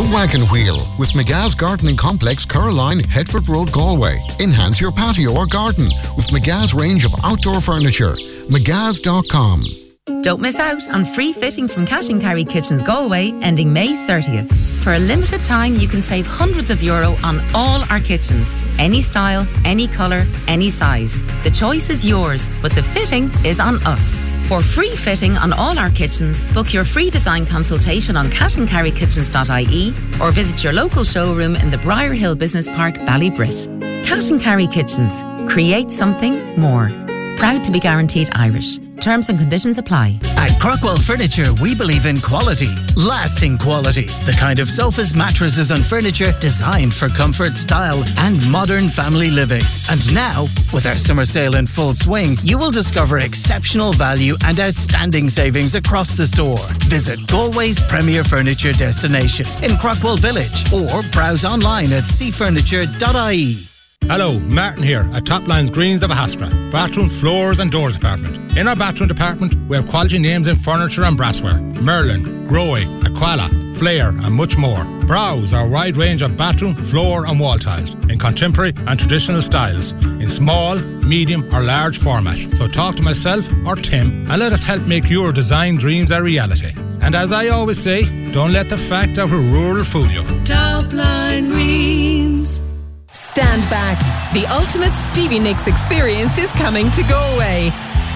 Wagon Wheel with McGah's Gardening Complex, Caroline, Headford Road, Galway. Enhance your patio or garden with McGah's range of outdoor furniture. McGah's.com. Don't miss out on free fitting from Cash & Carry Kitchens Galway ending May 30th. For a limited time, you can save hundreds of euro on all our kitchens. Any style, any colour, any size. The choice is yours, but the fitting is on us. For free fitting on all our kitchens, book your free design consultation on cashandcarrykitchens.ie or visit your local showroom in the Briar Hill Business Park, Ballybrit. Cash & Carry Kitchens. Create something more. Proud to be guaranteed Irish. Terms and conditions apply. At Crockwell Furniture, we believe in quality, lasting quality. The kind of sofas, mattresses and furniture designed for comfort, style and modern family living. And now, with our summer sale in full swing, you will discover exceptional value and outstanding savings across the store. Visit Galway's premier furniture destination in Crockwell Village or browse online at cfurniture.ie. Hello, Martin here at Top Lines Greens of Ahastra, bathroom, floors and doors department. In our bathroom department, we have quality names in furniture and brassware. Merlin, Grohe, Aquala, Flair and much more. Browse our wide range of bathroom, floor and wall tiles in contemporary and traditional styles in small, medium or large format. So talk to myself or Tim and let us help make your design dreams a reality. And as I always say, don't let the fact of a rural fool you. Top Line Greens. Stand back. The ultimate Stevie Nicks experience is coming to Galway.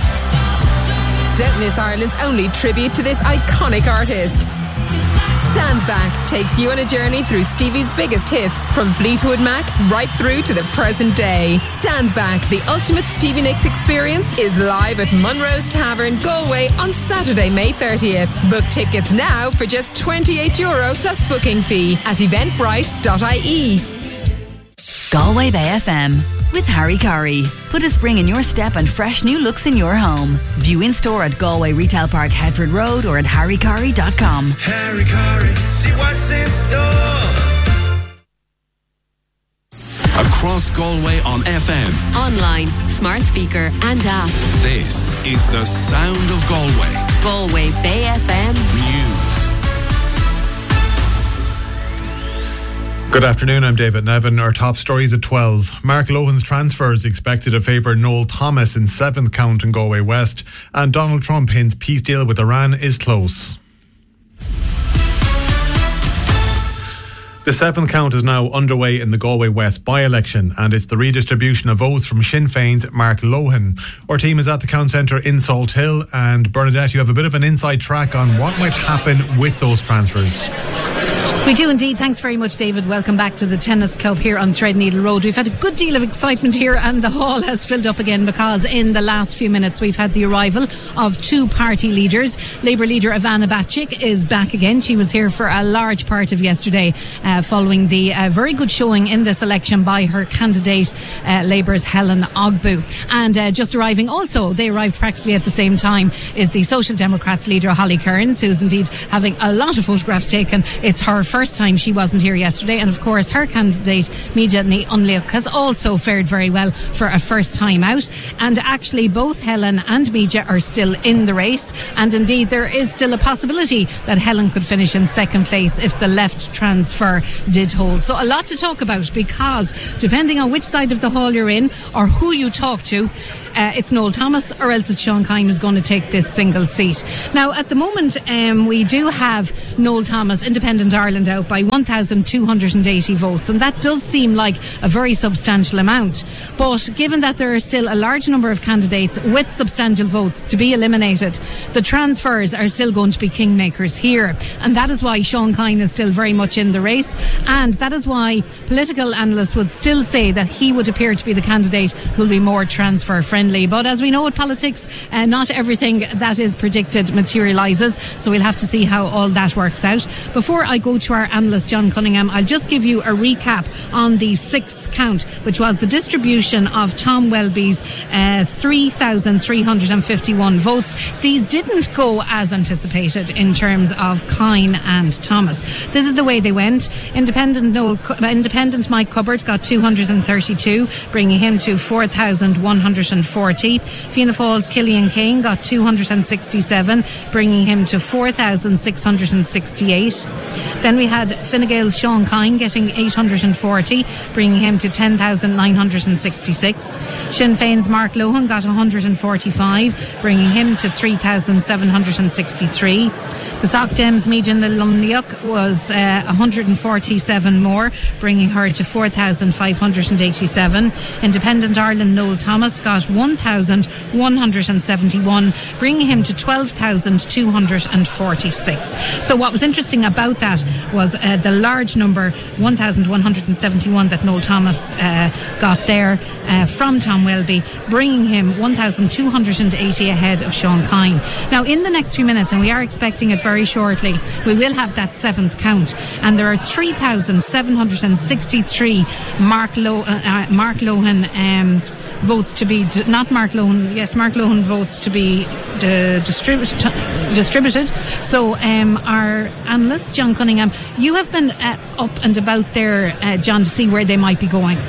Don't miss Ireland's only tribute to this iconic artist. Stand Back takes you on a journey through Stevie's biggest hits, from Fleetwood Mac right through to the present day. Stand Back, the ultimate Stevie Nicks experience, is live at Munro's Tavern, Galway on Saturday, May 30th. Book tickets now for just €28 plus booking fee at eventbrite.ie. Galway Bay FM with Harry Curry. Put a spring in your step and fresh new looks in your home. View in store at Galway Retail Park, Headford Road, or at harrycurry.com. Harry Curry, see what's in store. Across Galway on FM, online, smart speaker and app. This is the sound of Galway. Galway Bay FM News. Good afternoon, I'm David Nevin. Our top stories at 12. Mark Lohan's transfer is expected to favour Noel Thomas in 7th count in Galway West, and Donald Trump hints peace deal with Iran is close. The 7th count is now underway in the Galway West by-election, and it's the redistribution of votes from Sinn Féin's Mark Lohan. Our team is at the Count Centre in Salt Hill, and Bernadette, you have a bit of an inside track on what might happen with those transfers. We do indeed. Thanks very much, David. Welcome back to the tennis club here on Threadneedle Road. We've had a good deal of excitement here, and the hall has filled up again because in the last few minutes we've had the arrival of two party leaders. Labour leader Ivana Bacik is back again. She was here for a large part of yesterday following the very good showing in this election by her candidate, Labour's Helen Ogbu. And just arriving also, they arrived practically at the same time, is the Social Democrats leader Holly Kearns, who's indeed having a lot of photographs taken. It's her first time. She wasn't here yesterday, and of course her candidate Míocha Ní Unlucht has also fared very well for a first time out. And actually both Helen and Míocha are still in the race, and indeed there is still a possibility that Helen could finish in second place if the left transfer did hold. So a lot to talk about, because depending on which side of the hall you're in or who you talk to, it's Noel Thomas or else it's Sean Kine who's going to take this single seat. Now at the moment we do have Noel Thomas, Independent Ireland, out by 1,280 votes, and that does seem like a very substantial amount. But given that there are still a large number of candidates with substantial votes to be eliminated, the transfers are still going to be kingmakers here, and that is why Sean Kine is still very much in the race, and that is why political analysts would still say that he would appear to be the candidate who will be more transfer friendly. But as we know with politics, not everything that is predicted materialises, so we'll have to see how all that works out. Before I go to our analyst John Cunningham, I'll just give you a recap on the 6th count, which was the distribution of Tom Welby's 3,351 votes. These didn't go as anticipated in terms of Kine and Thomas. This is the way they went. Independent Mike Cubbert got 232, bringing him to 4,150. 240. Fianna Fáil's Killian Kane got 267, bringing him to 4,668. Then we had Fine Gael's Sean Kine getting 840, bringing him to 10,966. Sinn Féin's Mark Lohan got 145, bringing him to 3,763. The Soc Dems Meagan Lunliuk was 147 more, bringing her to 4,587. Independent Ireland Noel Thomas got 1,171, bringing him to 12,246. So what was interesting about that was the large number, 1,171, that Noel Thomas got there from Tom Welby, bringing him 1,280 ahead of Sean Kine. Now, in the next few minutes, and we are expecting it very shortly, we will have that seventh count, and there are 3,763 Mark Lohan votes to be Mark Lohan votes to be distributed. So our analyst John Cunningham, you have been up and about there, John, to see where they might be going.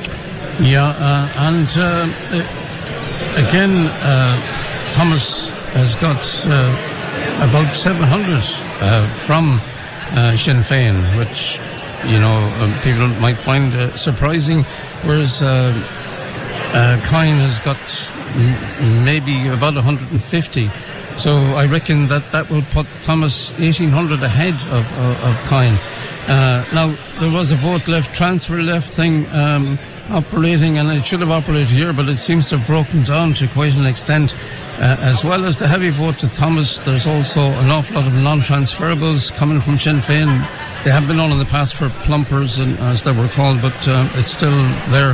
Again, Thomas has got about 700 from Sinn Féin, which people might find surprising, whereas Kine has got maybe about 150. So I reckon that will put Thomas 1,800 ahead of Kine. Now, there was a vote left, transfer left thing operating, and it should have operated here, but it seems to have broken down to quite an extent. As well as the heavy vote to Thomas, there's also an awful lot of non-transferables coming from Sinn Féin. They have been known in the past for plumpers, and as they were called, but it's still there.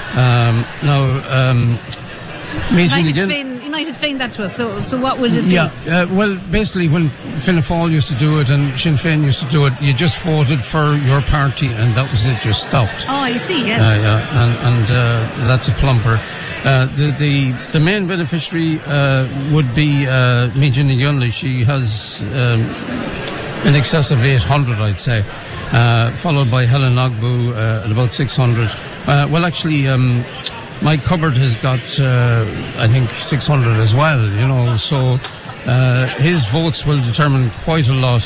You might explain that to us. So what would it be? Well, basically, when Fianna Fáil used to do it and Sinn Féin used to do it, you just voted for your party, and that was it. Just stopped. Oh, I see. Yes. And that's a plumper. The main beneficiary would be Meagan Yunley. She has in excess of 800, I'd say, followed by Helen Ogbu at about 600. My cupboard has got, I think, 600 as well, so his votes will determine quite a lot.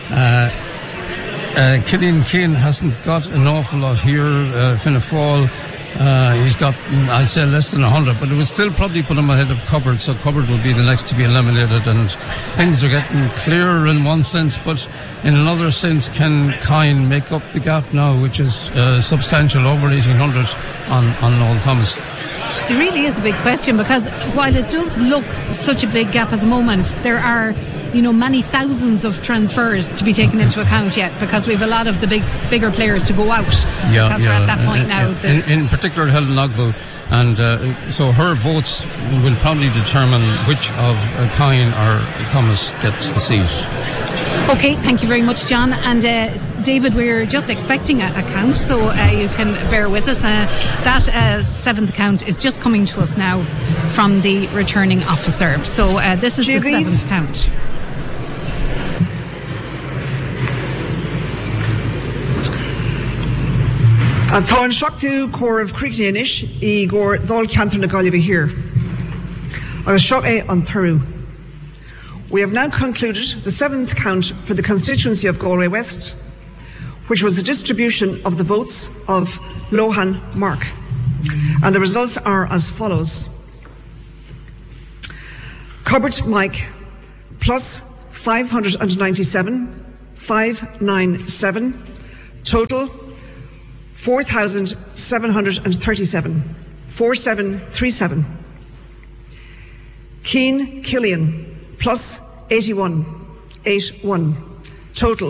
Killian Kane hasn't got an awful lot here. Fianna Fáil, he's got, I'd say, less than 100, but it would still probably put him ahead of Cupboard, so Cupboard will be the next to be eliminated, and things are getting clearer in one sense, but in another sense, can Kine make up the gap now, which is substantial, over 1,800 on Noel Thomas? It really is a big question, because while it does look such a big gap at the moment, there are many thousands of transfers to be taken into account yet, because we have a lot of the bigger players to go out. Because we're at that point now. In particular, Helen Ogbu. And so her votes will probably determine which of Kine or Thomas gets the seat. Okay, thank you very much, John. And David, we're just expecting a count, so you can bear with us. That seventh count is just coming to us now from the returning officer. So this is the seventh count. Tá an seachtaí córamh Creeknéis I gcóir dul ceantar na Gaillimhe here. Agus seo é an Turú. We have now concluded the seventh count for the constituency of Galway West, which was the distribution of the votes of Lohan Mark. And the results are as follows. Cupboard Mike plus 597, 597, total 4,737, 4737. Keane Killian plus 81, 81, total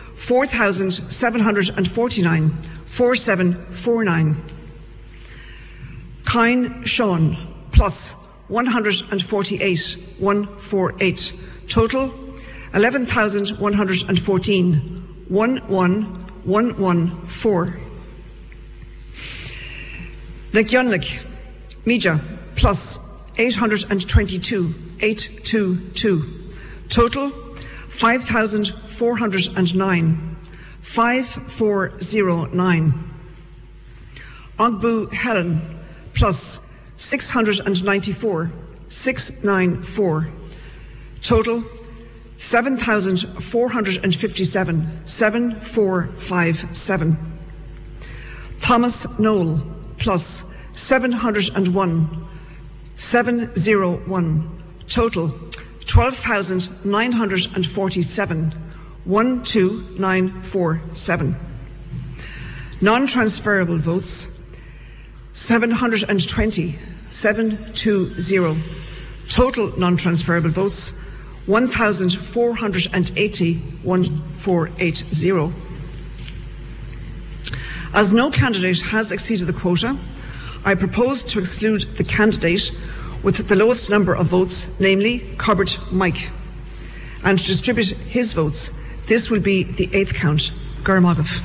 4,749, 4749. Kine Sean plus 148, 148, total 11,114, 11114. Nick Yunlick, Meagan, plus 822, 822. Total 5,409, 5409. Ogbu Helen, plus 694 694. Total 7,457 7457. Thomas Noel plus 701 701. Total 12,947 12947. Non-transferable votes 720 720. Total non-transferable votes 1,480 1480. As no candidate has exceeded the quota, I propose to exclude the candidate with the lowest number of votes, namely Corbett Mike, and to distribute his votes. This will be the 8th count. Garmagov.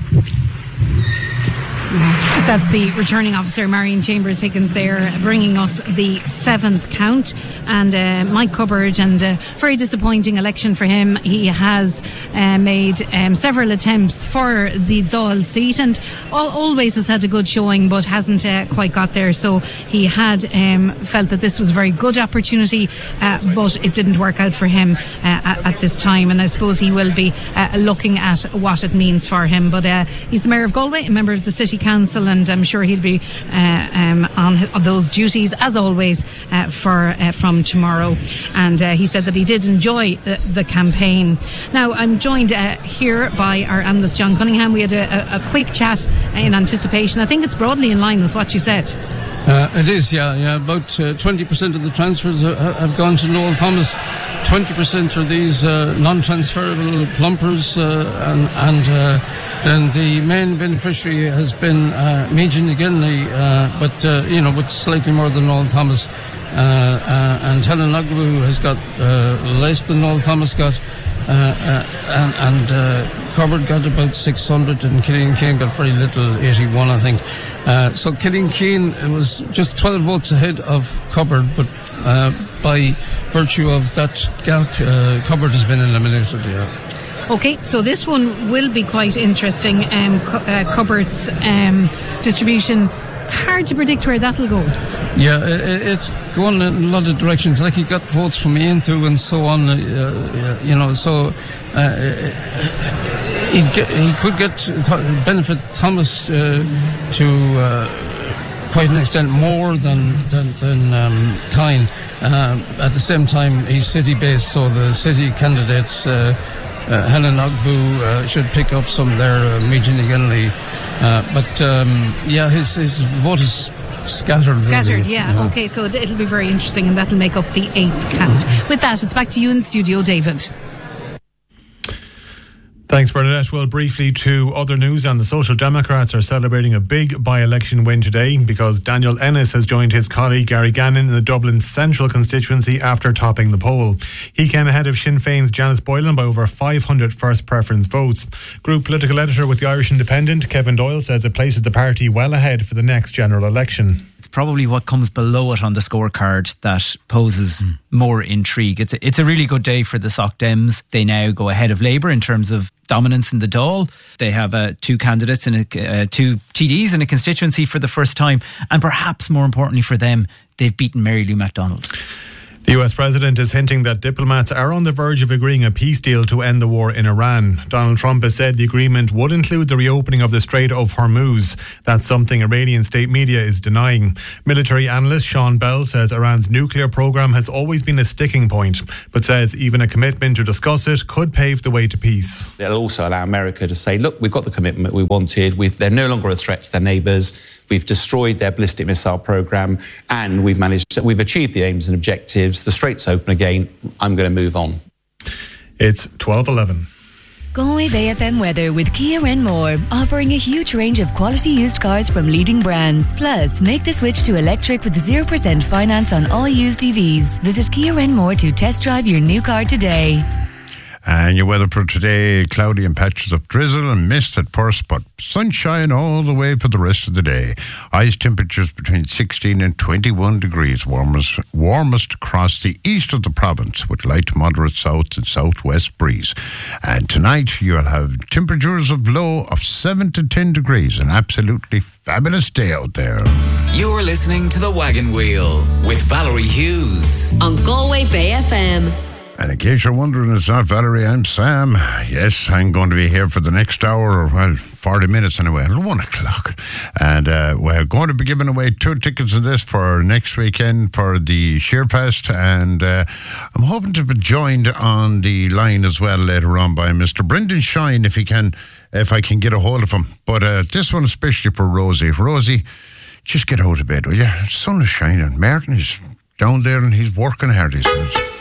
So that's the returning officer, Marion Chambers Higgins, there, bringing us the 7th count. And Mike Cubbard, and very disappointing election for him. He has made several attempts for the Dáil seat, and always has had a good showing, but hasn't quite got there. So he had felt that this was a very good opportunity, but it didn't work out for him at this time. And I suppose he will be looking at what it means for him. But he's the Mayor of Galway, a member of the City Council, and I'm sure he'll be on those duties as always from tomorrow. And he said that he did enjoy the campaign. Now I'm joined here by our analyst John Cunningham. We had a quick chat in anticipation. I think it's broadly in line with what you said. It is, yeah. About 20% of the transfers have gone to Noel Thomas. 20% are these non-transferable plumpers, and then the main beneficiary has been Meighan McGinley, but with slightly more than Noel Thomas. And Helen Ogbu has got less than Noel Thomas got, and Corbett got about 600, and Killian Keane got very little, 81, I think. So Killian Keane was just 12 votes ahead of Corbett, but by virtue of that gap, Corbett has been eliminated. Yeah. Okay, so this one will be quite interesting. Cupboard's distribution, hard to predict where that'll go. Yeah, it's going in a lot of directions. Like he got votes from Aontú and so on, so he could benefit Thomas to quite an extent more than Kind. At the same time, he's city-based, so the city candidates, Helen Ogbu should pick up some there, Meighan McGinley. But his vote is scattered. Scattered, yeah. Okay, so it'll be very interesting, and that'll make up the 8th count. With that, it's back to you in studio, David. Thanks, Bernadette. Well, briefly to other news, and the Social Democrats are celebrating a big by-election win today because Daniel Ennis has joined his colleague Gary Gannon in the Dublin Central constituency after topping the poll. He came ahead of Sinn Féin's Janice Boylan by over 500 first preference votes. Group political editor with the Irish Independent, Kevin Doyle, says it places the party well ahead for the next general election. It's probably what comes below it on the scorecard that poses more intrigue. It's a really good day for the Soc Dems. They now go ahead of Labour in terms of dominance in the Dáil. They have two candidates and two TDs in a constituency for the first time, and perhaps more importantly for them, they've beaten Mary Lou MacDonald. The US President is hinting that diplomats are on the verge of agreeing a peace deal to end the war in Iran. Donald Trump has said the agreement would include the reopening of the Strait of Hormuz. That's something Iranian state media is denying. Military analyst Sean Bell says Iran's nuclear program has always been a sticking point, but says even a commitment to discuss it could pave the way to peace. It'll also allow America to say, look, we've got the commitment we wanted. They're no longer a threat to their neighbours. We've destroyed their ballistic missile program, and we've achieved the aims and objectives. The Strait's open again. I'm going to move on. It's 12:11. Galway Bay FM weather with Kia Renmore, offering a huge range of quality used cars from leading brands. Plus, make the switch to electric with 0% finance on all used EVs. Visit Kia Renmore to test drive your new car today. And your weather for today, cloudy and patches of drizzle and mist at first, but sunshine all the way for the rest of the day. Highest temperatures between 16 and 21 degrees, warmest across the east of the province with light to moderate south and southwest breeze. And tonight you'll have temperatures of low of 7 to 10 degrees, an absolutely fabulous day out there. You're listening to The Wagon Wheel with Valerie Hughes on Galway Bay FM. And in case you're wondering, it's not Valerie, I'm Sam. Yes, I'm going to be here for the next hour, or 40 minutes anyway, at 1 o'clock. And we're going to be giving away 2 tickets of this for next weekend for the Sheerfest. And I'm hoping to be joined on the line as well later on by Mr. Brendan Shine, if I can get a hold of him. But this one especially for Rosie. Rosie, just get out of bed, will you? The sun is shining. Martin is down there and he's working hard, he says.